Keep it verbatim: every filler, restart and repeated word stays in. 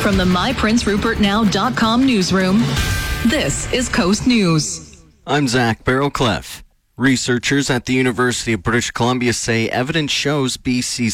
From the my prince rupert now dot com newsroom, this is Coast News. I'm Zach Barrowcliff. Researchers at the University of British Columbia say evidence shows B C's